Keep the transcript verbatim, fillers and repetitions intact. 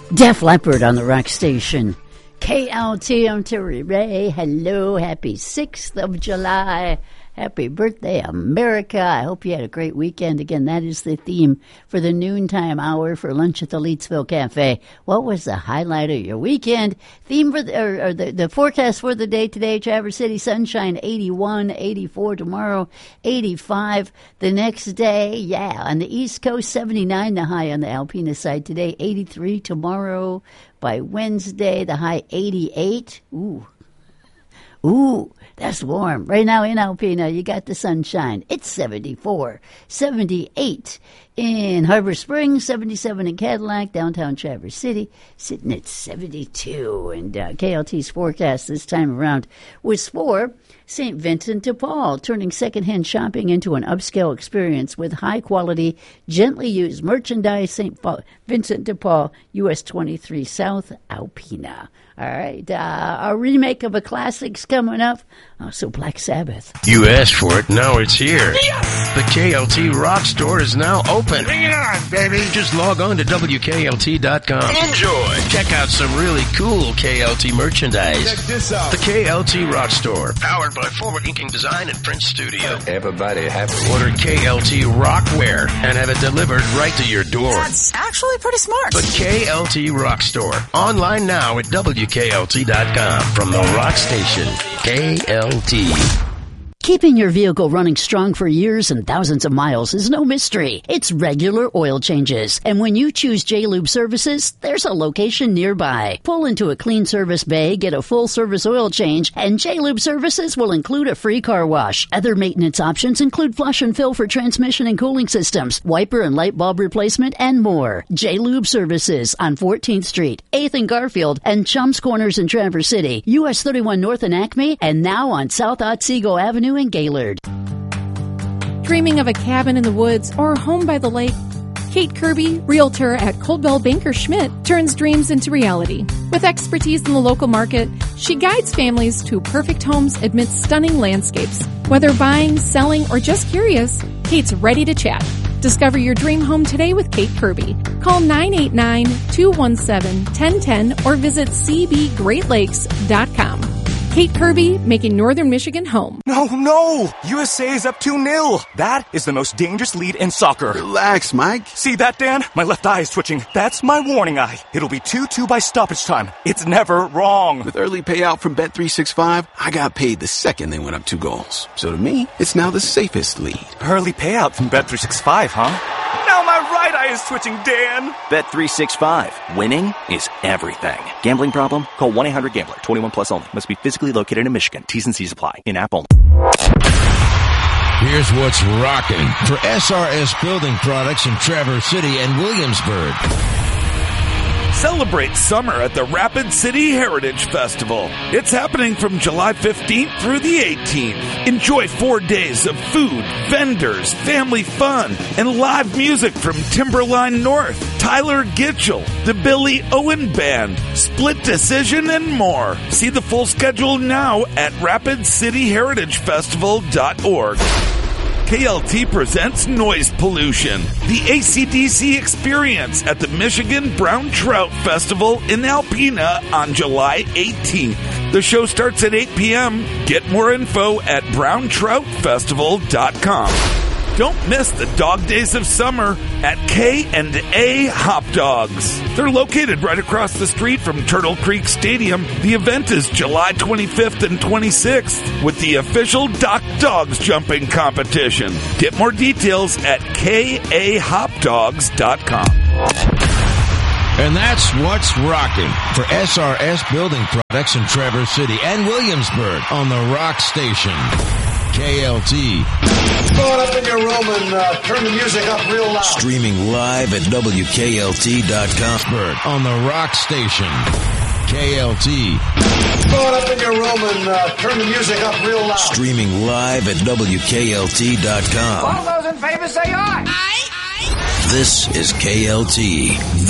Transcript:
Def Leppard on the rock station. K L T, I'm Terry Ray. Hello, happy sixth of July. Happy birthday, America. I hope you had a great weekend. Again, that is the theme for the noontime hour for lunch at the Leedsville Cafe. What was the highlight of your weekend? Theme for the, or, or the, the forecast for the day today, Traverse City, sunshine, eighty-one, eighty-four tomorrow, eighty-five the next day. Yeah, on the East Coast, seventy-nine the high on the Alpena side today, eighty-three tomorrow. By Wednesday, the high eighty-eight. Ooh. Ooh, that's warm. Right now in Alpena, you got the sunshine. It's seventy-four, seventy-eight in Harbor Springs, seventy-seven in Cadillac, downtown Traverse City, sitting at seventy-two. And uh, K L T's forecast this time around was for Saint Vincent de Paul, turning secondhand shopping into an upscale experience with high-quality, gently used merchandise. Saint Vincent de Paul, U S twenty-three South, Alpena. All right, uh, a remake of a classic's coming up. Also, Black Sabbath. You asked for it, now it's here. Yes! The K L T Rock Store is now open. Bring it on, baby. Just log on to W K L T dot com. Enjoy. Check out some really cool K L T merchandise. Check this out. The K L T Rock Store, powered by Forward Inking Design and Print Studio. Everybody happy. Order K L T Rockwear and have it delivered right to your door. That's actually pretty smart. The K L T Rock Store, online now at W K L T dot com. From the rock station, K L T. Keeping your vehicle running strong for years and thousands of miles is no mystery. It's regular oil changes. And when you choose J-Lube Services, there's a location nearby. Pull into a clean service bay, get a full service oil change, and J-Lube Services will include a free car wash. Other maintenance options include flush and fill for transmission and cooling systems, wiper and light bulb replacement, and more. J-Lube Services on fourteenth Street, eighth and Garfield, and Chums Corners in Traverse City, U S thirty-one North and Acme, and now on South Otsego Avenue in Gaylord. Dreaming of a cabin in the woods or a home by the lake? Kate Kirby, realtor at Coldwell Banker Schmidt, turns dreams into reality. With expertise in the local market, she guides families to perfect homes amidst stunning landscapes. Whether buying, selling, or just curious, Kate's ready to chat. Discover your dream home today with Kate Kirby. Call nine eight nine, two one seven, one zero one zero or visit c b great lakes dot com. Kate Kirby, making Northern Michigan home. No, no! U S A is up two nil. That is the most dangerous lead in soccer. Relax, Mike. See that, Dan? My left eye is twitching. That's my warning eye. It'll be two two by stoppage time. It's never wrong. With early payout from Bet three sixty-five, I got paid the second they went up two goals. So to me, it's now the safest lead. Early payout from Bet three sixty-five, huh? Now my right eye is twitching, Dan. Bet three sixty-five. Winning is everything. Gambling problem? Call one eight hundred gambler. twenty-one plus only. Must be physically located in Michigan. T's and C's apply. In-app only. Here's what's rocking for S R S Building Products in Traverse City and Williamsburg. Celebrate summer at the Rapid City Heritage Festival. It's happening from July fifteenth through the eighteenth. Enjoy four days of food, vendors, family fun, and live music from Timberline North, Tyler Gitchell, the Billy Owen Band, Split Decision, and more. See the full schedule now at rapid city heritage festival dot org. K L T presents Noise Pollution, the A C D C experience at the Michigan Brown Trout Festival in Alpena on July eighteenth. The show starts at eight p.m. Get more info at brown trout festival dot com. Don't miss the dog days of summer at K and A Hop Dogs. They're located right across the street from Turtle Creek Stadium. The event is July twenty-fifth and twenty-sixth with the official Doc Dogs jumping competition. Get more details at K A hop dogs dot com. And that's what's rocking for S R S Building Products in Traverse City and Williamsburg on the Rock Station. K L T. Go on up in your room and uh, turn the music up real loud. Streaming live at W K L T dot com on the Rock Station. K L T. Go on up in your room and uh, turn the music up real loud. Streaming live at W K L T dot com. All those in favor say aye. This is K L T.